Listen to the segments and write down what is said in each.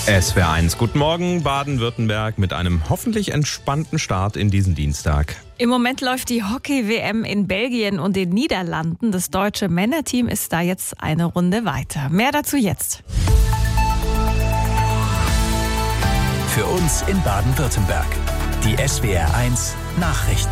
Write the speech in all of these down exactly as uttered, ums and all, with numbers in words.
S W R eins, guten Morgen, Baden-Württemberg mit einem hoffentlich entspannten Start in diesen Dienstag. Im Moment läuft die Hockey-W M in Belgien und den Niederlanden. Das deutsche Männerteam ist da jetzt eine Runde weiter. Mehr dazu jetzt. Für uns in Baden-Württemberg. Die S W R eins Nachrichten.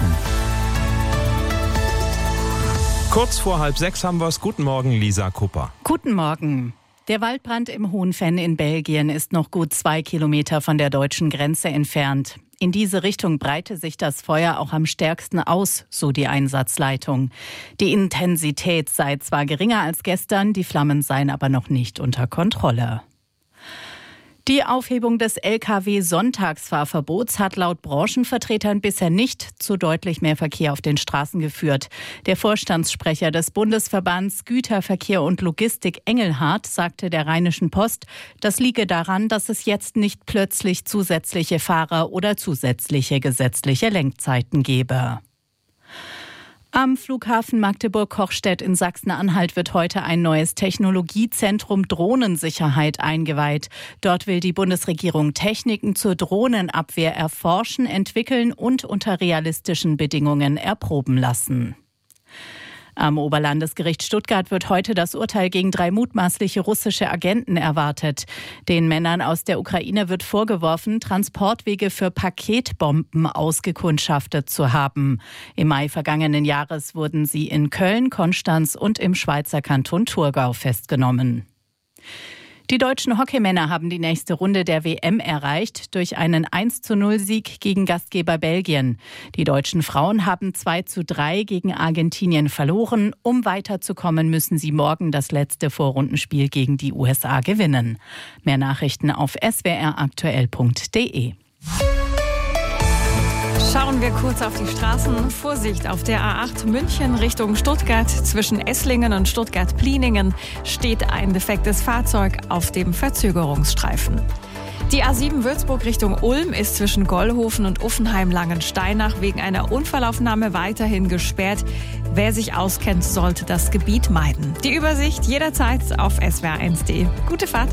Kurz vor halb sechs haben wir es. Guten Morgen, Lisa Kupper. Guten Morgen. Der Waldbrand im Hohenfenn in Belgien ist noch gut zwei Kilometer von der deutschen Grenze entfernt. In diese Richtung breite sich das Feuer auch am stärksten aus, so die Einsatzleitung. Die Intensität sei zwar geringer als gestern, die Flammen seien aber noch nicht unter Kontrolle. Die Aufhebung des L K W-Sonntagsfahrverbots hat laut Branchenvertretern bisher nicht zu deutlich mehr Verkehr auf den Straßen geführt. Der Vorstandssprecher des Bundesverbands Güterverkehr und Logistik Engelhardt sagte der Rheinischen Post, das liege daran, dass es jetzt nicht plötzlich zusätzliche Fahrer oder zusätzliche gesetzliche Lenkzeiten gebe. Am Flughafen Magdeburg-Kochstedt in Sachsen-Anhalt wird heute ein neues Technologiezentrum Drohnensicherheit eingeweiht. Dort will die Bundesregierung Techniken zur Drohnenabwehr erforschen, entwickeln und unter realistischen Bedingungen erproben lassen. Am Oberlandesgericht Stuttgart wird heute das Urteil gegen drei mutmaßliche russische Agenten erwartet. Den Männern aus der Ukraine wird vorgeworfen, Transportwege für Paketbomben ausgekundschaftet zu haben. Im Mai vergangenen Jahres wurden sie in Köln, Konstanz und im Schweizer Kanton Thurgau festgenommen. Die deutschen Hockeymänner haben die nächste Runde der W M erreicht durch einen eins zu null Sieg gegen Gastgeber Belgien. Die deutschen Frauen haben zwei zu drei gegen Argentinien verloren. Um weiterzukommen, müssen sie morgen das letzte Vorrundenspiel gegen die U S A gewinnen. Mehr Nachrichten auf s w r aktuell punkt d e. Schauen wir kurz auf die Straßen. Vorsicht, auf der A acht München Richtung Stuttgart. Zwischen Esslingen und Stuttgart-Pliningen steht ein defektes Fahrzeug auf dem Verzögerungsstreifen. Die A sieben Würzburg Richtung Ulm ist zwischen Gollhofen und Uffenheim-Langensteinach wegen einer Unfallaufnahme weiterhin gesperrt. Wer sich auskennt, sollte das Gebiet meiden. Die Übersicht jederzeit auf s w r eins punkt d e. Gute Fahrt!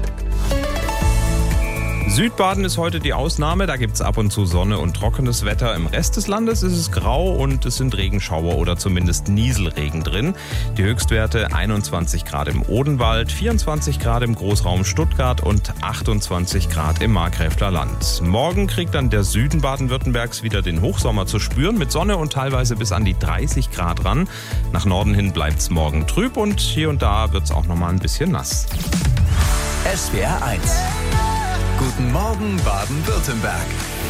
Südbaden ist heute die Ausnahme, da gibt es ab und zu Sonne und trockenes Wetter. Im Rest des Landes ist es grau und es sind Regenschauer oder zumindest Nieselregen drin. Die Höchstwerte einundzwanzig Grad im Odenwald, vierundzwanzig Grad im Großraum Stuttgart und achtundzwanzig Grad im Markgräfler Land. Morgen kriegt dann der Süden Baden-Württembergs wieder den Hochsommer zu spüren, mit Sonne und teilweise bis an die dreißig Grad ran. Nach Norden hin bleibt es morgen trüb und hier und da wird es auch noch mal ein bisschen nass. S W R eins. Guten Morgen, Baden-Württemberg.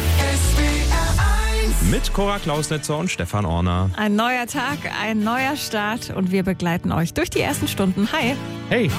Mit Cora Klausnetzer und Stefan Orner. Ein neuer Tag, ein neuer Start und wir begleiten euch durch die ersten Stunden. Hi! Hey!